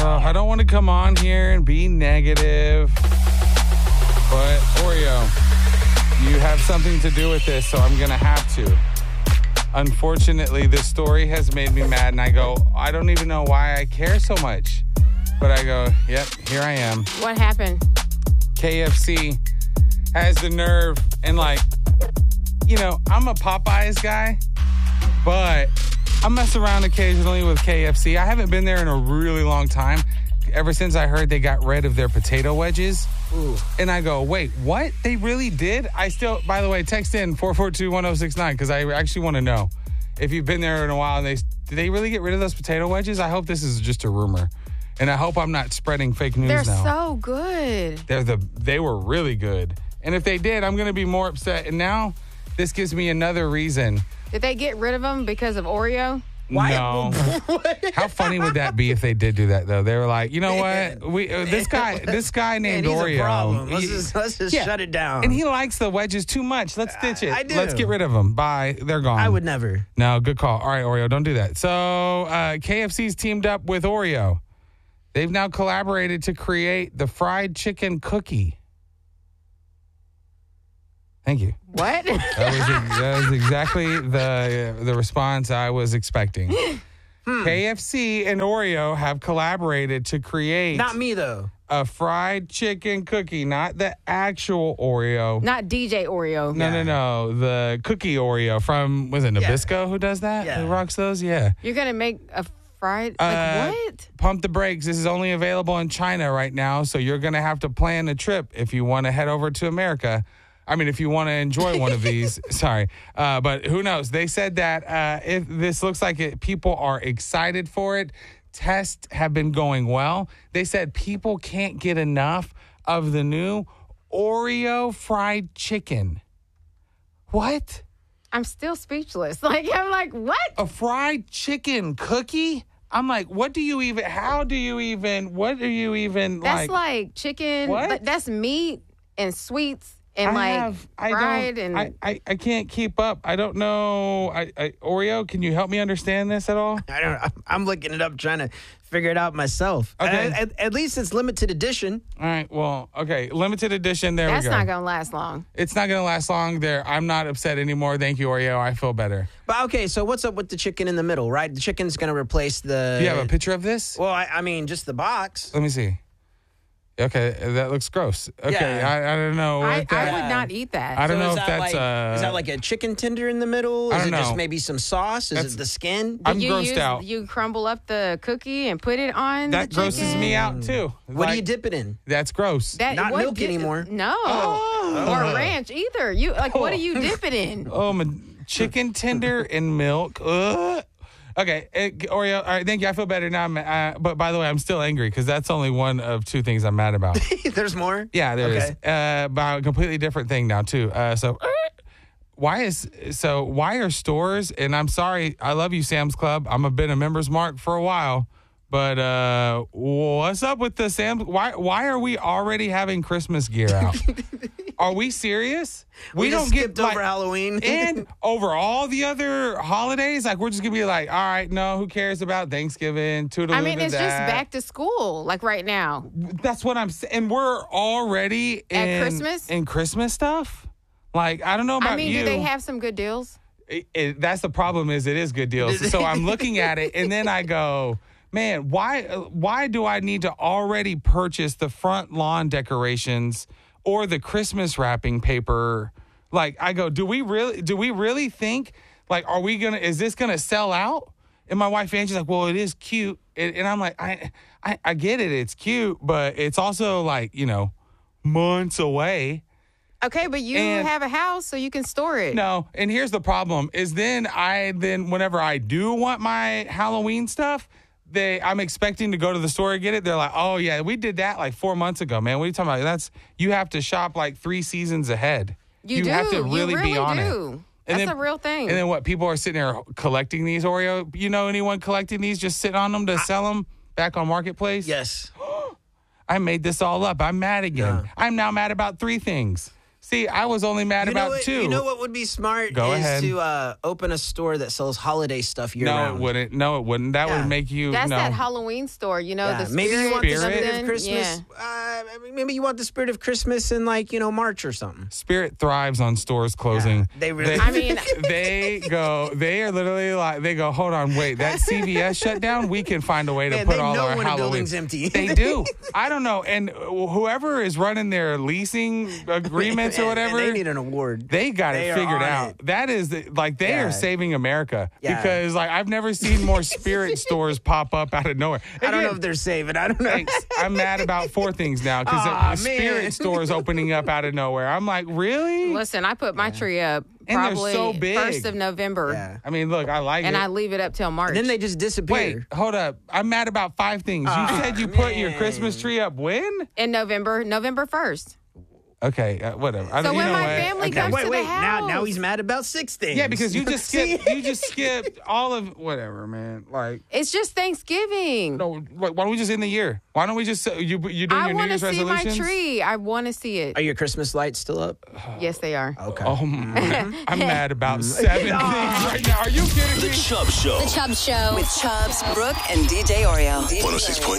I don't want to come on here and be negative, but Oreo, you have something to do with this, so I'm going to have to. Unfortunately, this story has made me mad, and I go, I don't even know why I care so much. But I go, yep, here I am. What happened? KFC has the nerve, and I'm a Popeyes guy, but I mess around occasionally with KFC. I haven't been there in a really long time, ever since I heard they got rid of their potato wedges. Ooh. And I go, wait, what? They really did? By the way, text in 442-1069 because I actually want to know if you've been there in a while. Did they really get rid of those potato wedges? I hope this is just a rumor. And I hope I'm not spreading fake news They're now. so good. They were really good. And if they did, I'm going to be more upset. And now this gives me another reason. Did they get rid of them because of Oreo? Why? No. How funny would that be if they did do that, though? They were like, you know what? This guy named he's Oreo. a problem. Let's just shut it down. And he likes the wedges too much. Let's ditch it. I do. Let's get rid of them. Bye. They're gone. I would never. No, good call. All right, Oreo, don't do that. So KFC's teamed up with Oreo. They've now collaborated to create the fried chicken cookie. Thank you. What? That was exactly the response I was expecting. KFC and Oreo have collaborated to create... Not me, though. A fried chicken cookie, not the actual Oreo. Not DJ Oreo. No. The cookie Oreo from, was it Nabisco who does that? Yeah. Who rocks those? Yeah. You're going to make a fried... what? Pump the brakes. This is only available in China right now, so you're going to have to plan a trip if you want to head over to America. I mean, if you want to enjoy one of these, sorry. But who knows? They said that if this looks like it, people are excited for it. Tests have been going well. They said people can't get enough of the new Oreo fried chicken. What? I'm still speechless. I'm like, what? A fried chicken cookie? I'm like, what do you even That's like chicken. What? That's meat and sweets. And I can't keep up. I don't know. Oreo, can you help me understand this at all? I don't know. I'm looking it up, trying to figure it out myself. Okay. At least it's limited edition. All right. Well, okay. Limited edition. There we go. That's not going to last long. It's not going to last long. I'm not upset anymore. Thank you, Oreo. I feel better. But okay, so what's up with the chicken in the middle, right? The chicken's going to replace the... Do you have a picture of this? Well, I mean, just the box. Let me see. Okay, that looks gross. Okay, Yeah. I don't know. I would not eat that. I don't know is if that that's is that like a chicken tender in the middle? I Is don't it just know. maybe some sauce? Is it the skin? I'm grossed out. You crumble up the cookie and put it on That the chicken? grosses me out too. What do you dip it in? That's gross. Not milk anymore. No, or ranch either. What do you dip it in? Oh, my chicken tender and milk. Ugh. Okay, Oreo. All right, thank you. I feel better now. But by the way, I'm still angry because that's only one of two things I'm mad about. There's more? Yeah, there is. About a completely different thing now too. Why are stores? And I'm sorry, I love you, Sam's Club. I've been a member's mark for a while. But what's up with the Sam's? Why are we already having Christmas gear out? Are we serious? We don't just get skipped over Halloween and over all the other holidays. We're just gonna be like, all right, no, who cares about Thanksgiving? Toodaloo I mean, it's to just that. back to school, right now. That's what I'm saying. And we're already At Christmas? in Christmas stuff. I don't know about you. Do they have some good deals? That's the problem. It is good deals. So I'm looking at it, and then I go, man, why do I need to already purchase the front lawn decorations or the Christmas wrapping paper? I go, do we really think, is this gonna sell out? And my wife Angie's like, well, it is cute. And I'm like, I get it. It's cute, but it's also months away. Okay, but you have a house, so you can store it. No, and here's the problem is then whenever I do want my Halloween stuff, I'm expecting to go to the store and get it. They're like, oh, yeah, we did that 4 months ago, man. What are you talking about? You have to shop 3 seasons ahead. You do. Have to really be on do. it. That's a real thing. And then what? People are sitting there collecting these Oreo. You know anyone collecting these, just sitting on them to sell them back on Marketplace? Yes. I made this all up. I'm mad again. Yeah. I'm now mad about 3 things. See, I was only mad about 2. You know what would be smart Go is ahead. to open a store that sells holiday stuff year No, round. it wouldn't. No, it wouldn't. That would make you. That's no. that Halloween store, the Maybe you want the spirit something. of Christmas. Maybe you want the spirit of Christmas in March or something. Spirit thrives on stores closing. Yeah, they really. I mean, They are literally like, they go, hold on, wait, that CVS shut down? We can find a way to Man, put they all know our when a Halloween. building's empty. They do. I don't know. And whoever is running their leasing agreements or whatever, they need an award. they got They it are figured on out. it. That is they are saving America Yeah. because I've never seen more Spirit stores pop up out of nowhere. I don't know Again, if they're saving. I don't know. thanks. I'm mad about 4 things now because Aw, the Spirit man. stores opening up out of nowhere. I'm like, really? listen, I put my tree up And they're probably so big. 1st of November, Yeah. I mean, look, I like and it. I leave it up till March. Then they just disappear. Wait, hold up. I'm mad about 5 things. You said you put your man. Christmas tree up when? in November 1st. Okay, whatever. So when my what? family Okay. comes to the Wait. Now house. he's mad about 6 things. Yeah, because you just See? skipped all of whatever, man. Like, It's just Thanksgiving. no, why don't we just end the year? Why don't we just you doing I your New want to Year's see resolutions? my tree. I want to see it. Are your Christmas lights still up? Yes, they are. Okay. Oh, I'm mad about 7 things right now. Are you kidding The me? Chubb Show. The Chubb Show with Chubbs, Brooke, and DJ Oreo. 106.9